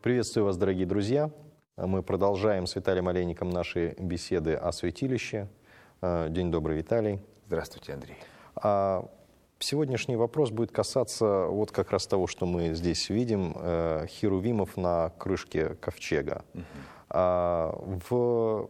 Приветствую вас, дорогие друзья. Мы продолжаем с Виталием Олейником наши беседы о святилище. День добрый, Виталий. Здравствуйте, Андрей. Сегодняшний вопрос будет касаться вот как раз того, что мы здесь видим, херувимов на крышке ковчега. В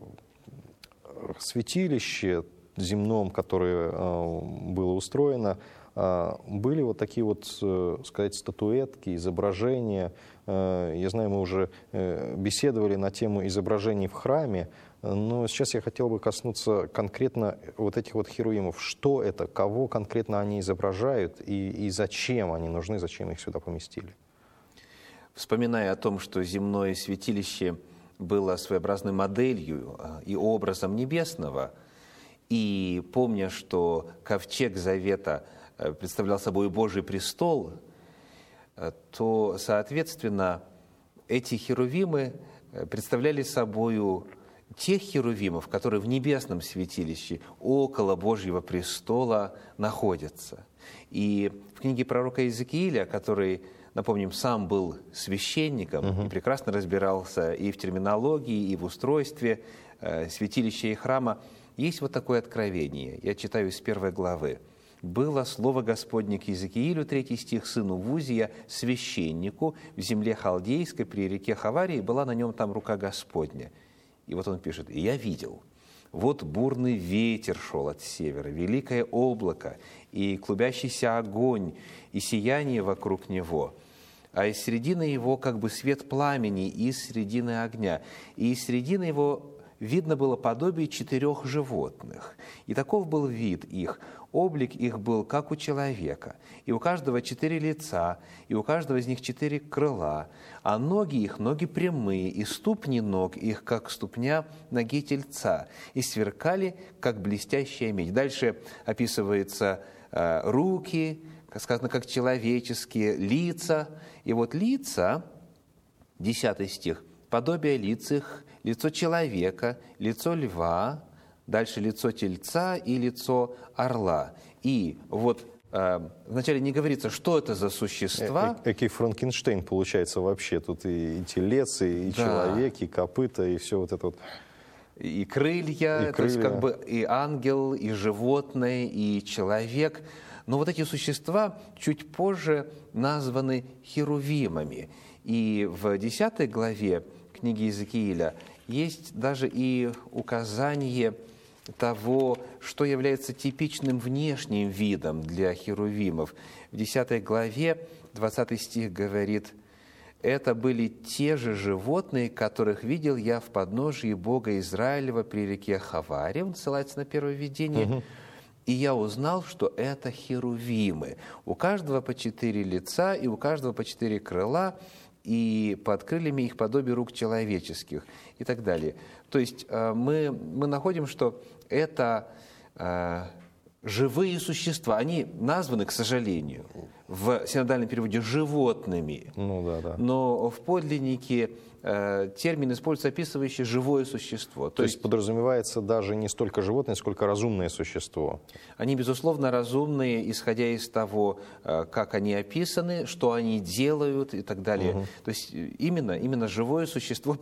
святилище земном, которое было устроено, были вот такие вот, сказать, статуэтки, изображения. Я знаю, мы уже беседовали на тему изображений в храме, но сейчас я хотел бы коснуться конкретно вот этих вот херувимов. Что это, кого конкретно они изображают и зачем они нужны, зачем их сюда поместили? Вспоминая о том, что земное святилище было своеобразной моделью и образом небесного, и помня, что ковчег завета представлял собой Божий престол, то, соответственно, эти херувимы представляли собою тех херувимов, которые в небесном святилище около Божьего престола находятся. И в книге пророка Иезекииля, который, напомним, сам был священником, и прекрасно разбирался и в терминологии, и в устройстве святилища и храма, есть вот такое откровение. Я читаю из 1 главы. «Было слово Господне к Иезекиилю, 3 стих, сыну Вузия, священнику, в земле халдейской, при реке Хаварии, была на нем там рука Господня». И вот он пишет: «И я видел, вот бурный ветер шел от севера, великое облако, и клубящийся огонь, и сияние вокруг него, а из середины его как бы свет пламени, и из середины огня, и из середины его видно было подобие 4 животных. И таков был вид их, облик их был, как у человека, и у каждого 4 лица, и у каждого из них 4 крыла, а ноги их, ноги прямые, и ступни ног их, как ступня ноги тельца, и сверкали, как блестящая медь». Дальше описываются руки, как сказано, как человеческие, лица. И вот лица, 10 стих, подобие лиц их, лицо человека, лицо льва, дальше лицо тельца и лицо орла. И вот вначале не говорится, что это за существа. Экий Франкенштейн получается вообще. Тут и телец, и человек, и копыта, и все вот это вот. И крылья, то есть как бы и ангел, и животное, и человек. Но вот эти существа чуть позже названы херувимами. И в 10 главе книги Иезекииля есть даже и указание того, что является типичным внешним видом для херувимов. В 10 главе 20 стих говорит: «Это были те же животные, которых видел я в подножии Бога Израилева при реке Хаваре». Он ссылается на первое видение. «И я узнал, что это херувимы. У каждого по 4 лица, и у каждого по 4 крыла, и под крыльями их подобие рук человеческих», и так далее. То есть мы находим, что это живые существа. Они названы, к сожалению, в синодальном переводе животными. Но в подлиннике термин используется, описывающий живое существо. То есть подразумевается даже не столько животное, сколько разумное существо. Они, безусловно, разумные, исходя из того, как они описаны, что они делают и так далее. То есть именно живое существо,